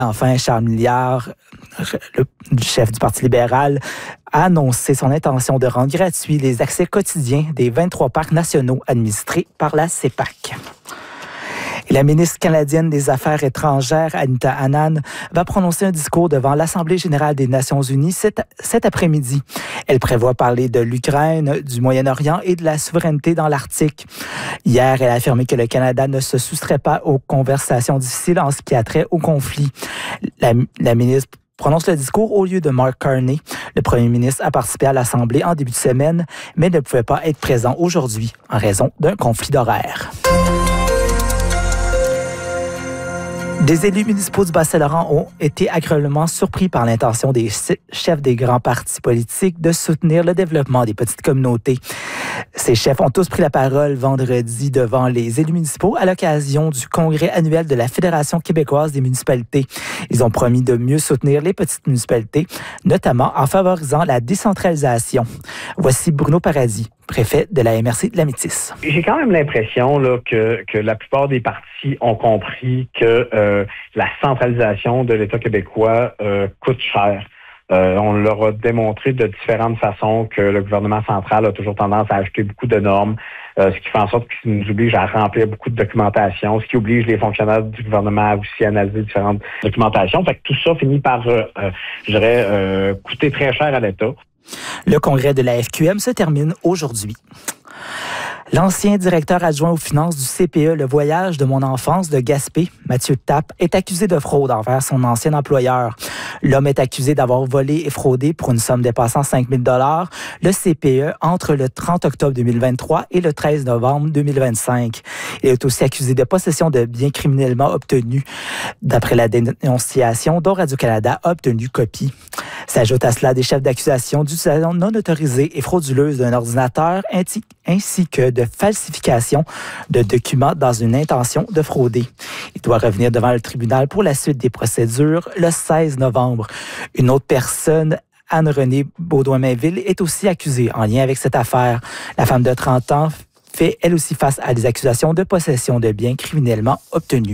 Enfin, Charles Milliard, le chef du Parti libéral, a annoncé son intention de rendre gratuits les accès quotidiens des 23 parcs nationaux administrés par la CEPAC. Et la ministre canadienne des Affaires étrangères, Anita Anand, va prononcer un discours devant l'Assemblée générale des Nations unies cet après-midi. Elle prévoit parler de l'Ukraine, du Moyen-Orient et de la souveraineté dans l'Arctique. Hier, elle a affirmé que le Canada ne se soustrait pas aux conversations difficiles en ce qui a trait au conflit. La ministre prononce le discours au lieu de Mark Carney. Le premier ministre a participé à l'Assemblée en début de semaine, mais ne pouvait pas être présent aujourd'hui en raison d'un conflit d'horaire. Des élus municipaux du Bas-Saint-Laurent ont été agréablement surpris par l'intention des chefs des grands partis politiques de soutenir le développement des petites communautés. Ces chefs ont tous pris la parole vendredi devant les élus municipaux à l'occasion du congrès annuel de la Fédération québécoise des municipalités. Ils ont promis de mieux soutenir les petites municipalités, notamment en favorisant la décentralisation. Voici Bruno Paradis, préfet de la MRC de la Métis. J'ai quand même l'impression là, que la plupart des partis ont compris que la centralisation de l'État québécois coûte cher. On leur a démontré de différentes façons que le gouvernement central a toujours tendance à ajouter beaucoup de normes, ce qui fait en sorte qu'il nous oblige à remplir beaucoup de documentation, ce qui oblige les fonctionnaires du gouvernement à aussi analyser différentes documentations. Fait que tout ça finit par, coûter très cher à l'État. Le congrès de la FQM se termine aujourd'hui. L'ancien directeur adjoint aux finances du CPE Le Voyage de mon enfance de Gaspé, Mathieu Tappe, est accusé de fraude envers son ancien employeur. L'homme est accusé d'avoir volé et fraudé pour une somme dépassant 5 000 $ le CPE entre le 30 octobre 2023 et le 13 novembre 2025. Il est aussi accusé de possession de biens criminellement obtenus, d'après la dénonciation dont Radio-Canada a obtenu copie. S'ajoute à cela des chefs d'accusation d'utilisation non autorisée et frauduleuse d'un ordinateur ainsi que de falsification de documents dans une intention de frauder. Il doit revenir devant le tribunal pour la suite des procédures le 16 novembre. Une autre personne, Anne-Renée Baudouin-Mainville, est aussi accusée en lien avec cette affaire. La femme de 30 ans fait elle aussi face à des accusations de possession de biens criminellement obtenus.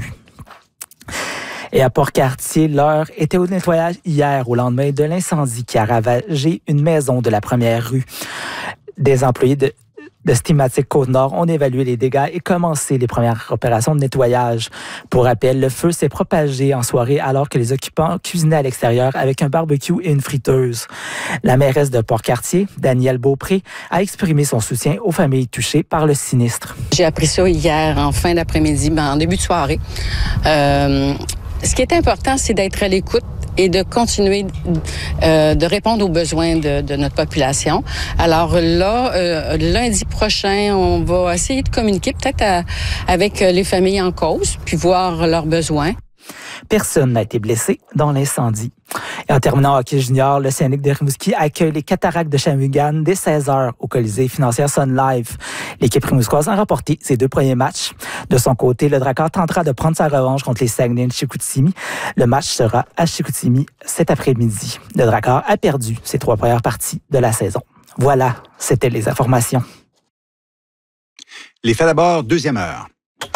Et à Port-Cartier, l'heure était au nettoyage hier, au lendemain de l'incendie qui a ravagé une maison de la première rue. Des employés de Stématique Côte-Nord ont évalué les dégâts et commencé les premières opérations de nettoyage. Pour rappel, le feu s'est propagé en soirée alors que les occupants cuisinaient à l'extérieur avec un barbecue et une friteuse. La mairesse de Port-Cartier, Danielle Beaupré, a exprimé son soutien aux familles touchées par le sinistre. J'ai appris ça hier en fin d'après-midi, en début de soirée. Ce qui est important, c'est d'être à l'écoute et de continuer de répondre aux besoins de notre population. Alors là, lundi prochain, on va essayer de communiquer peut-être avec les familles en cause, puis voir leurs besoins. Personne n'a été blessé dans l'incendie. Et en terminant en hockey junior, le Scénic de Rimouski accueille les Cataractes de Shawinigan dès 16h au Colisée financière Sun Life. L'équipe rimouskoise a remporté ses 2 premiers matchs. De son côté, le Drakkar tentera de prendre sa revanche contre les Saguenay de Chicoutimi. Le match sera à Chicoutimi cet après-midi. Le Drakkar a perdu ses 3 premières parties de la saison. Voilà, c'était les informations. Les faits d'abord, deuxième heure.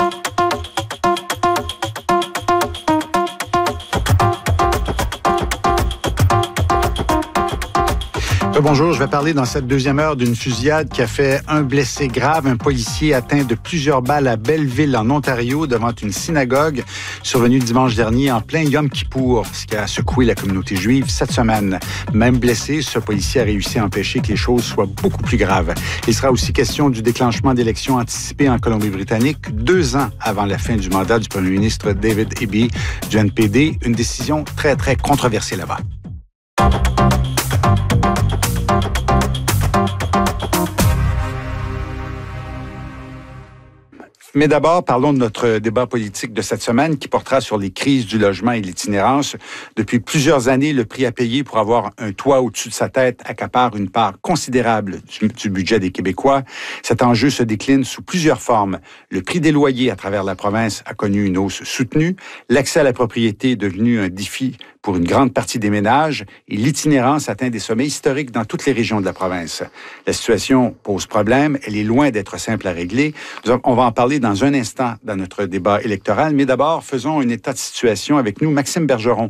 Bonjour, je vais parler dans cette deuxième heure d'une fusillade qui a fait un blessé grave, un policier atteint de plusieurs balles à Belleville, en Ontario, devant une synagogue, survenue dimanche dernier en plein Yom Kippour, ce qui a secoué la communauté juive cette semaine. Même blessé, ce policier a réussi à empêcher que les choses soient beaucoup plus graves. Il sera aussi question du déclenchement d'élections anticipées en Colombie-Britannique 2 ans avant la fin du mandat du premier ministre David Eby du NPD, une décision très, très controversée là-bas. Mais d'abord, parlons de notre débat politique de cette semaine qui portera sur les crises du logement et l'itinérance. Depuis plusieurs années, le prix à payer pour avoir un toit au-dessus de sa tête accapare une part considérable du budget des Québécois. Cet enjeu se décline sous plusieurs formes. Le prix des loyers à travers la province a connu une hausse soutenue. L'accès à la propriété est devenu un défi pour une grande partie des ménages et l'itinérance atteint des sommets historiques dans toutes les régions de la province. La situation pose problème, elle est loin d'être simple à régler. On va en parler dans un instant dans notre débat électoral, mais d'abord, faisons un état de situation avec nous, Maxime Bergeron,